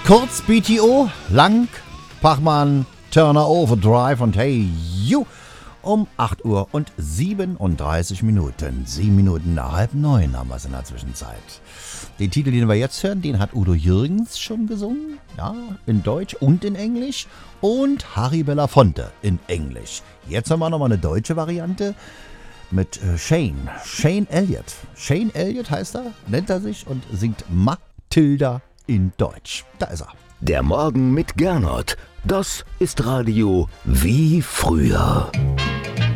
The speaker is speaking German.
Kurz BTO, lang Pachmann, Turner Overdrive und Hey You um 8 Uhr und 37 Minuten. 7 Minuten nach 8:30 haben wir es in der Zwischenzeit. Den Titel, den wir jetzt hören, den hat Udo Jürgens schon gesungen. Ja, in Deutsch und in Englisch. Und Harry Belafonte in Englisch. Jetzt haben wir nochmal eine deutsche Variante mit Shane Elliott. Shane Elliott heißt er, nennt er sich und singt Matilda in Deutsch. Da ist er. Der Morgen mit Gernot. Das ist Radio wie früher.